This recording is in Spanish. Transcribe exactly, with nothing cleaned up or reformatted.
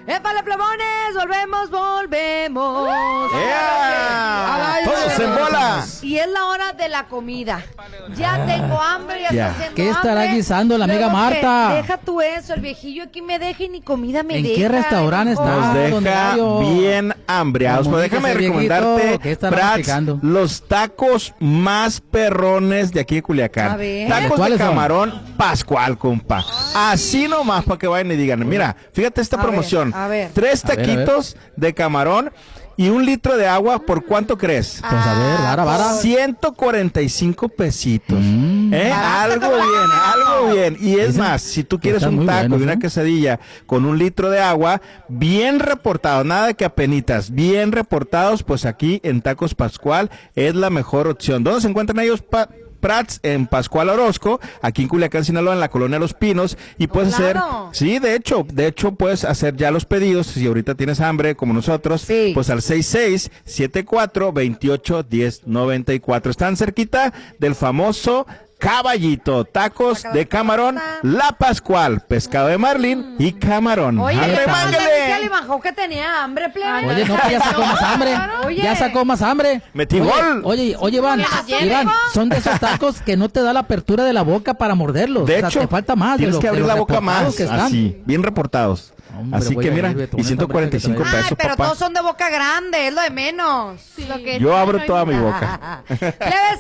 ¡Épale, plebones! ¡Volvemos, volvemos! ¡Yeah! ¡Todos en bola! Y es la hora de la comida. Ya tengo hambre, ya Ya. está haciendo ¿Qué estará hambre. guisando la amiga Luego que Marta? Deja tú eso, el viejillo aquí me deja y ni comida me ¿En deja. qué restaurante hijo. está? Nos Ah, don deja Mario. bien hambreados. Pero Comuníquese, déjame viejito, recomendarte, ¿qué estará Prats, masticando? los tacos más perrones de aquí de Culiacán. A ver. Tacos de ¿Cuáles son? camarón Pascual, compa. Así nomás para que vayan y digan, mira, fíjate esta A ver, promoción. a ver. Tres A ver, a ver. taquitos de camarón y un litro de agua, ¿por cuánto crees? Pues a ver, vara, vara. ciento cuarenta y cinco pesitos. Mm. ¿Eh? Barato, Algo barato. bien, algo bien. Y es Ese- más, si tú quieres están un muy taco buenos, y una ¿eh? quesadilla con un litro de agua, bien reportado, nada de que apenitas, bien reportados, pues aquí en Tacos Pascual es la mejor opción. ¿Dónde se encuentran ellos, pa- Prats? En Pascual Orozco, aquí en Culiacán, Sinaloa, en la colonia Los Pinos, y puedes hacer, claro. sí, de hecho, de hecho puedes hacer ya los pedidos, si ahorita tienes hambre como nosotros, Sí. pues al seis seis siete cuatro dos ocho uno cero nueve cuatro. Están cerquita del famoso Caballito, tacos de camarón, La Pascual, pescado de marlin y camarón. Oye, ¡Arre, le mándale! dije al Ivanjo que tenía hambre, plebe. Oye, no, que ya sacó más hambre. Oye. Ya sacó más hambre. Metí Oye, gol. Oye, oye, Iván, ¿Ya Iván, llegó? son de esos tacos que no te da la apertura de la boca para morderlos. De O sea, hecho, te falta más. de tienes lo- que de abrir los la boca reportados más, que están. así, bien reportados. Hombre, así voy que a mira, ir, Beto, y con ciento cuarenta y esta cinco hambre que Ay, pesos, pero papá. todos son de boca grande, es lo de menos. Lo que Yo abro no toda mi importa. boca. Plebes,